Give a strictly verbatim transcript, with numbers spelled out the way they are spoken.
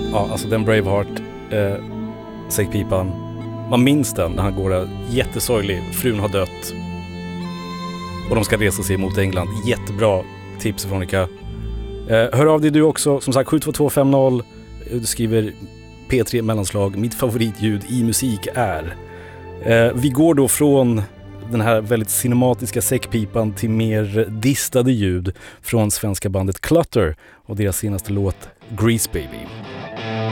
Ja, alltså den Braveheart eh, säckpipan. Man minns den när han går där jättesorglig. Frun har dött. Och de ska resa sig mot England. Jättebra tips, Veronica. Eh, hör av dig du också. Som sagt, sju två två fem noll. Du skriver P tre mellanslag. Mitt favoritljud i musik är. Eh, vi går då från den här väldigt cinematiska säckpipan till mer distade ljud från svenska bandet Clutter och deras senaste låt Grease Baby.